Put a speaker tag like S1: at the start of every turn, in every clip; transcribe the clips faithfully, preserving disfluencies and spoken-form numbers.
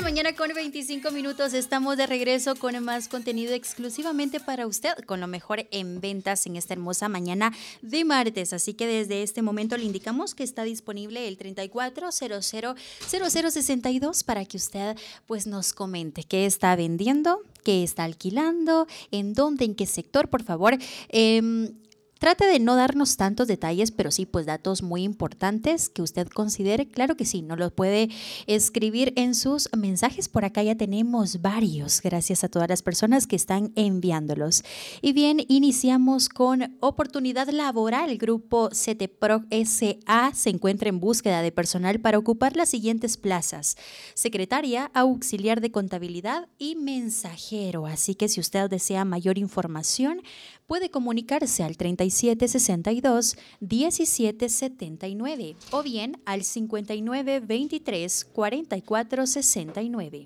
S1: mañana con veinticinco minutos. Estamos de regreso con más contenido exclusivamente para usted, con lo mejor en ventas en esta hermosa mañana de martes. Así que desde este momento le indicamos que está disponible el treinta y cuatro cero cero cero cero sesenta y dos para que usted pues nos comente qué está vendiendo, qué está alquilando, en dónde, en qué sector, por favor. Eh, Trate de no darnos tantos detalles, pero sí, pues datos muy importantes que usted considere. Claro que sí, nos los puede escribir en sus mensajes. Por acá ya tenemos varios, gracias a todas las personas que están enviándolos. Y bien, iniciamos con oportunidad laboral. Grupo CETEPROC S A se encuentra en búsqueda de personal para ocupar las siguientes plazas: secretaria, auxiliar de contabilidad y mensajero. Así que si usted desea mayor información, puede comunicarse al treinta y siete sesenta y dos diecisiete setenta y nueve o bien al cincuenta y nueve veintitrés cuarenta y cuatro sesenta y nueve.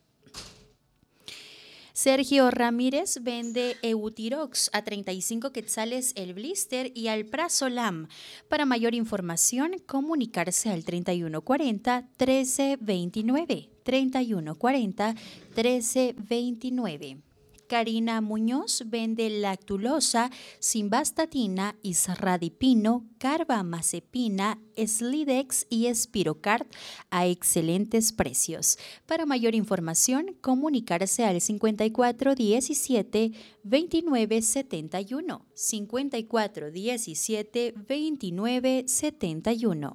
S1: Sergio Ramírez vende Eutirox a treinta y cinco quetzales el blister y Alprazolam. Para mayor información, comunicarse al treinta y uno cuarenta trece veintinueve. treinta y uno cuarenta trece veintinueve. Karina Muñoz vende lactulosa, simvastatina, isradipino, carbamazepina, Slidex y Spirocar a excelentes precios. Para mayor información, comunicarse al cincuenta y cuatro diecisiete veintinueve setenta y uno. cincuenta y cuatro diecisiete veintinueve setenta y uno.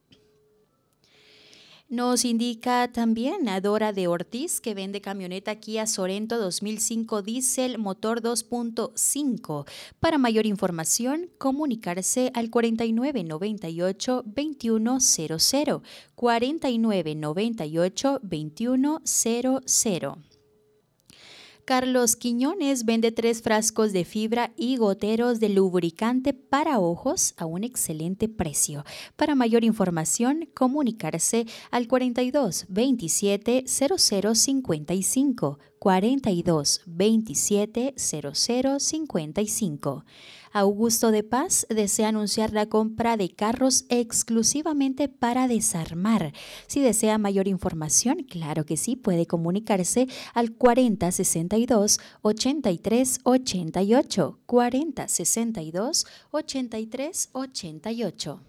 S1: Nos indica también a Dora de Ortiz, que vende camioneta Kia Sorento dos mil cinco diésel motor dos punto cinco. Para mayor información, comunicarse al cuarenta y nueve noventa y ocho veintiuno cero cero. cuarenta y nueve noventa y ocho veintiuno cero cero. Carlos Quiñones vende tres frascos de fibra y goteros de lubricante para ojos a un excelente precio. Para mayor información, comunicarse al cuarenta y dos veintisiete cero cero cincuenta y cinco. cuarenta y dos veintisiete cero cero cincuenta y cinco. Augusto de Paz desea anunciar la compra de carros exclusivamente para desarmar. Si desea mayor información, claro que sí, puede comunicarse al cuarenta sesenta y dos ochenta y tres ochenta y ocho. cuarenta sesenta y dos ochenta y tres ochenta y ocho.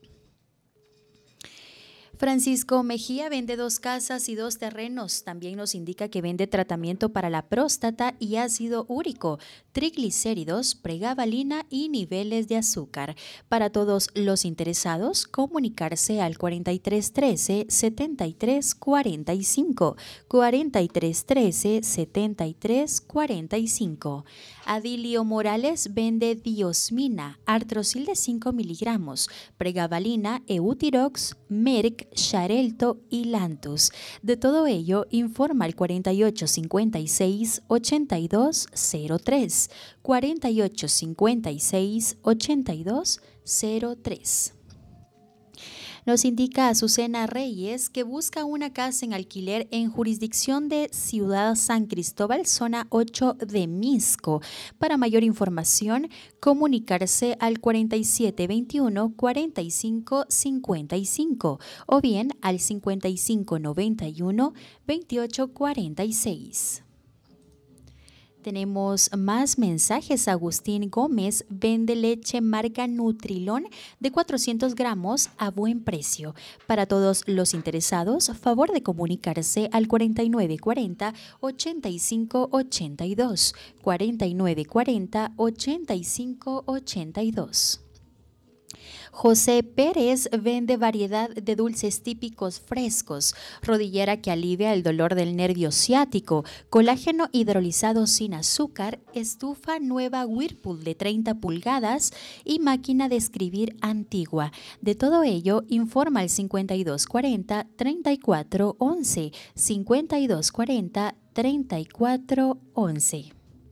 S1: Francisco Mejía vende dos casas y dos terrenos. También nos indica que vende tratamiento para la próstata y ácido úrico, triglicéridos, pregabalina y niveles de azúcar. Para todos los interesados, comunicarse al cuarenta y tres trece setenta y tres cuarenta y cinco. cuarenta y tres trece setenta y tres cuarenta y cinco. Adilio Morales vende diosmina, artrosil de cinco miligramos, pregabalina, Eutirox, Merck, Xarelto y Lantus. De todo ello, informa al cuarenta y ocho cincuenta y seis ochenta y dos cero tres. cuarenta y ocho cincuenta y seis ochenta y dos cero tres. Nos indica Azucena Reyes que busca una casa en alquiler en jurisdicción de Ciudad San Cristóbal, zona ocho de Misco. Para mayor información, comunicarse al cuarenta y siete veintiuno cuarenta y cinco cincuenta y cinco o bien al cincuenta y cinco noventa y uno veintiocho cuarenta y seis. Tenemos más mensajes. Agustín Gómez vende leche marca Nutrilón de cuatrocientos gramos a buen precio. Para todos los interesados, favor de comunicarse al cuarenta y nueve cuarenta ochenta y cinco ochenta y dos. cuarenta y nueve cuarenta ochenta y cinco ochenta y dos. José Pérez vende variedad de dulces típicos frescos, rodillera que alivia el dolor del nervio ciático, colágeno hidrolizado sin azúcar, estufa nueva Whirlpool de treinta pulgadas y máquina de escribir antigua. De todo ello, informa al cincuenta y dos cuarenta treinta y cuatro once, cincuenta y dos cuarenta treinta y cuatro once.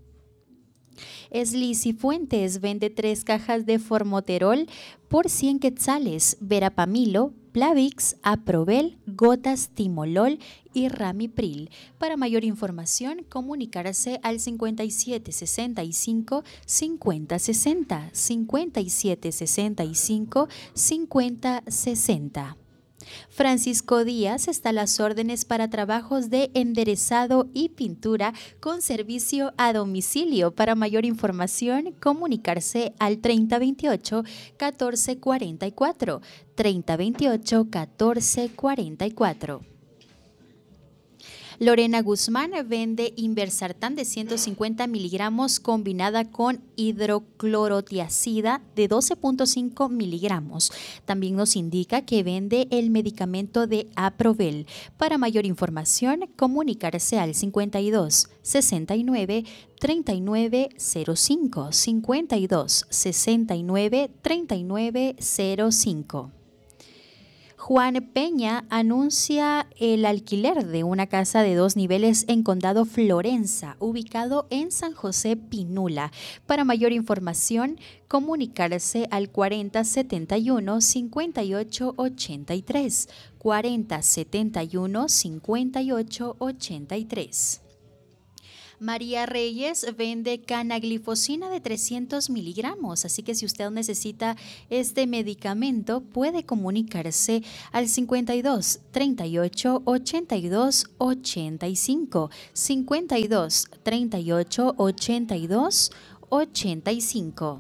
S1: Esli Cifuentes vende tres cajas de Formoterol por cien quetzales, Verapamilo, Plavix, Aprovel, Gotas Timolol y Ramipril. Para mayor información, comunicarse al cincuenta y siete sesenta y cinco cincuenta sesenta, cincuenta y siete sesenta y cinco cincuenta sesenta. Francisco Díaz está a las órdenes para trabajos de enderezado y pintura con servicio a domicilio. Para mayor información, comunicarse al treinta veintiocho catorce cuarenta y cuatro. treinta veintiocho catorce cuarenta y cuatro. Lorena Guzmán vende Inversartán de ciento cincuenta miligramos combinada con hidroclorotiazida de doce punto cinco miligramos. También nos indica que vende el medicamento de Aprovel. Para mayor información, comunicarse al cincuenta y dos sesenta y nueve treinta y nueve cero cinco. cincuenta y dos sesenta y nueve treinta y nueve cero cinco. Juan Peña anuncia el alquiler de una casa de dos niveles en Condado Florenza, ubicado en San José Pinula. Para mayor información, comunicarse al cuarenta setenta y uno cincuenta y ocho ochenta y tres. cuarenta setenta y uno cincuenta y ocho ochenta y tres. María Reyes vende canaglifosina de trescientos miligramos, así que si usted necesita este medicamento puede comunicarse al cincuenta y dos treinta y ocho ochenta y dos ochenta y cinco, cincuenta y dos treinta y ocho ochenta y dos ochenta y cinco.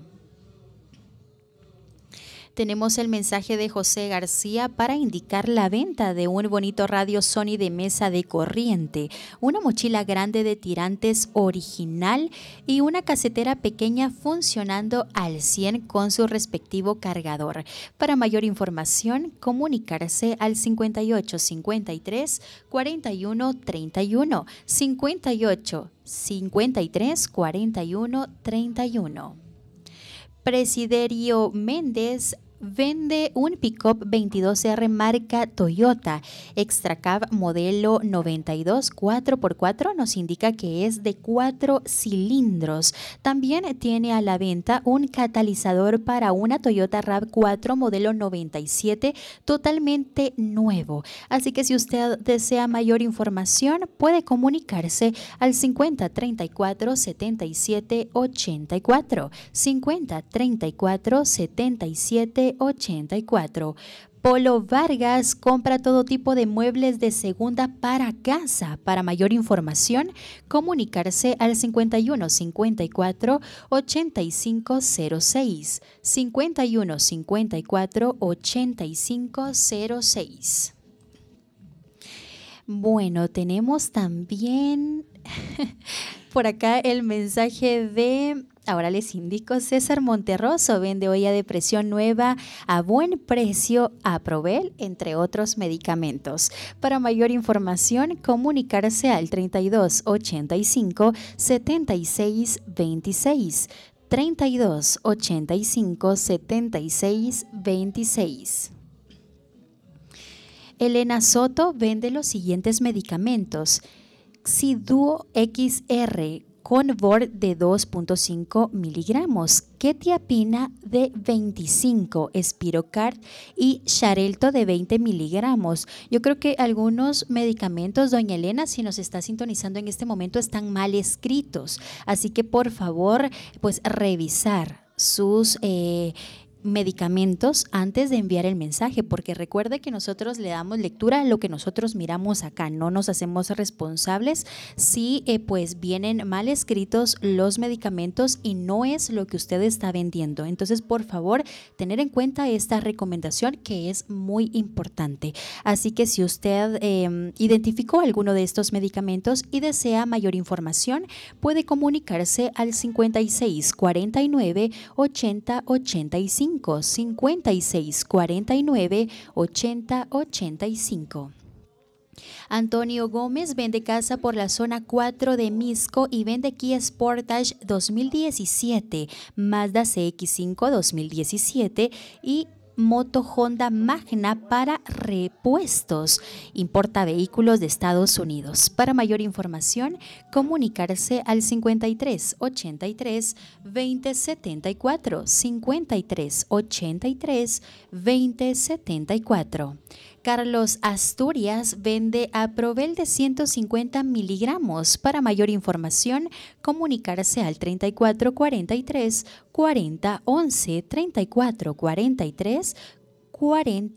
S1: Tenemos el mensaje de José García para indicar la venta de un bonito radio Sony de mesa de corriente, una mochila grande de tirantes original y una casetera pequeña funcionando al cien con su respectivo cargador. Para mayor información, comunicarse al cincuenta y ocho cincuenta y tres cuarenta y uno treinta y uno, cincuenta y ocho cincuenta y tres cuarenta y uno treinta y uno. Presiderio Méndez vende un pick-up veintidós R marca Toyota Extra Cab modelo noventa y dos cuatro por cuatro, nos indica que es de cuatro cilindros. También tiene a la venta un catalizador para una Toyota RAV cuatro modelo noventa y siete totalmente nuevo. Así que si usted desea mayor información puede comunicarse al cincuenta treinta y cuatro setenta y siete ochenta y cuatro, cincuenta treinta y cuatro setenta y siete ochenta y cuatro. Polo Vargas compra todo tipo de muebles de segunda para casa. Para mayor información, comunicarse al cincuenta y uno cincuenta y cuatro ochenta y cinco cero seis, cincuenta y uno cincuenta y cuatro ochenta y cinco cero seis. Bueno, tenemos también por acá el mensaje de... Ahora les indico, César Monterroso vende olla de presión nueva a buen precio, Aprovel, entre otros medicamentos. Para mayor información, comunicarse al treinta y dos ochenta y cinco setenta y seis veintiséis, treinta y dos ochenta y cinco setenta y seis veintiséis. Elena Soto vende los siguientes medicamentos: Xiduo X R con Bord de dos punto cinco miligramos, Quetiapina de veinticinco, Spirocard y Xarelto de veinte miligramos. Yo creo que algunos medicamentos, doña Elena, si nos está sintonizando en este momento, están mal escritos. Así que por favor, pues revisar sus eh, medicamentos antes de enviar el mensaje, porque recuerde que nosotros le damos lectura a lo que nosotros miramos acá, no nos hacemos responsables si eh, pues vienen mal escritos los medicamentos y no es lo que usted está vendiendo. Entonces, por favor, tener en cuenta esta recomendación que es muy importante. Así que si usted eh, identificó alguno de estos medicamentos y desea mayor información, puede comunicarse al cincuenta y seis cuarenta y nueve ochenta ochenta y cinco, cincuenta y seis cuarenta y nueve ochenta ochenta y cinco. Antonio Gómez vende casa por la zona cuatro de Misco y vende Kia Sportage dos mil diecisiete, Mazda C X cinco dos mil diecisiete y moto Honda Magna para repuestos. Importa vehículos de Estados Unidos. Para mayor información, comunicarse al cincuenta y tres ochenta y tres veinte setenta y cuatro, cincuenta y tres ochenta y tres veinte setenta y cuatro. Carlos Asturias vende Aprovel de ciento cincuenta miligramos. Para mayor información, comunicarse al treinta y cuatro cuarenta y tres cuarenta once, treinta y cuatro cuarenta y tres cuarenta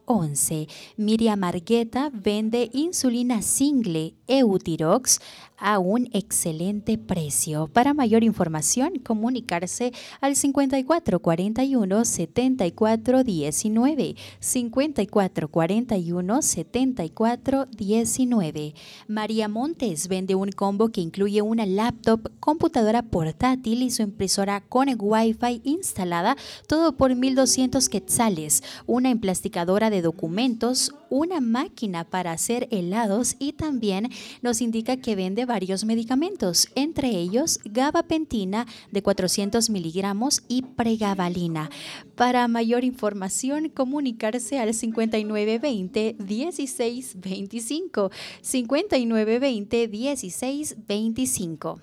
S1: once. Miriam Argueta vende insulina single Eutirox a un excelente precio. Para mayor información, comunicarse al cincuenta y cuatro cuarenta y uno setenta y cuatro diecinueve, cincuenta y cuatro cuarenta y uno setenta y cuatro diecinueve. María Montes vende un combo que incluye una laptop, computadora portátil y su impresora con Wi-Fi instalada, todo por mil doscientos quetzales, una emplasticadora de documentos, una máquina para hacer helados y también nos indica que vende varios medicamentos, entre ellos gabapentina de cuatrocientos miligramos y pregabalina. Para mayor información, comunicarse al cincuenta y nueve veinte dieciséis veinticinco, cincuenta y nueve veinte dieciséis veinticinco.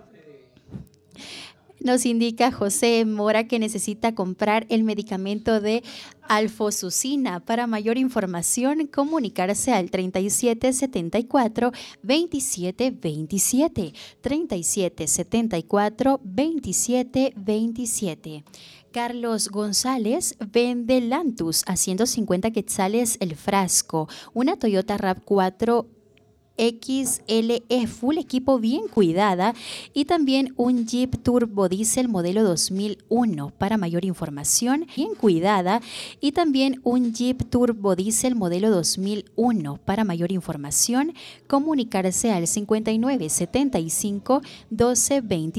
S1: Nos indica José Mora que necesita comprar el medicamento de alfosucina. Para mayor información, comunicarse al treinta y siete setenta y cuatro veintisiete veintisiete, treinta y siete setenta y cuatro veintisiete veintisiete. Carlos González vende Lantus a ciento cincuenta quetzales el frasco, una Toyota RAV cuatro X L E full equipo bien cuidada y también un Jeep Turbo Diesel modelo dos mil uno. Para mayor información, bien cuidada y también un Jeep Turbo Diesel modelo dos mil uno. Para mayor información, comunicarse al cincuenta y nueve setenta y cinco doce veinte.